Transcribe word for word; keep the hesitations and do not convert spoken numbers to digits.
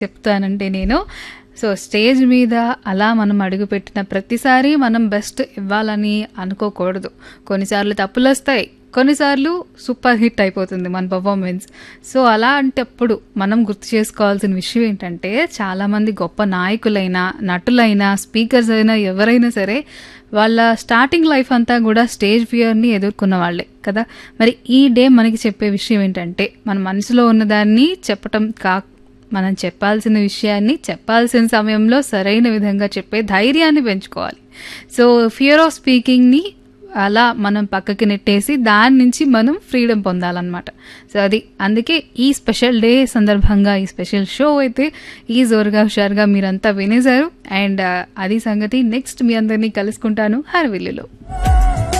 చెప్తానంటే నేను. So, stage మీద అలా మనం అడుగుపెట్టిన ప్రతిసారి మనం బెస్ట్ ఇవ్వాలని అనుకోకూడదు. కొన్నిసార్లు తప్పులొస్తాయి. కొన్నిసార్లు సూపర్ హిట్ అయిపోతుంది మన పర్ఫార్మెన్స్. సో, అలాంటప్పుడు మనం గుర్తు చేసుకోవాల్సిన విషయం ఏంటంటే, చాలామంది గొప్ప నాయకులైనా, నటులైనా, స్పీకర్స్ అయినా, ఎవరైనా సరే వాళ్ళ స్టార్టింగ్ లైఫ్ అంతా కూడా స్టేజ్ ఫియర్‌ని ఎదుర్కొన్న వాళ్ళే కదా! మరి ఈ డే మనకి చెప్పే విషయం ఏంటంటే, మన మనసులో ఉన్నదాన్ని చెప్పటం కా మనం చెప్పాల్సిన విషయాన్ని చెప్పాల్సిన సమయంలో సరైన విధంగా చెప్పే ధైర్యాన్ని పెంచుకోవాలి. సో, ఫియర్ ఆఫ్ స్పీకింగ్‌ని అలా మనం పక్కకి నెట్టేసి దాని నుంచి మనం ఫ్రీడమ్ పొందాలన్నమాట. సో, అది అందుకే ఈ స్పెషల్ డే సందర్భంగా ఈ స్పెషల్ షో అయితే ఈ జోరుగా హుషారుగా మీరంతా వినేశారు. అండ్ అది సంగతి. నెక్స్ట్ మీ అందరినీ కలుసుకుంటాను హర్విల్లులో.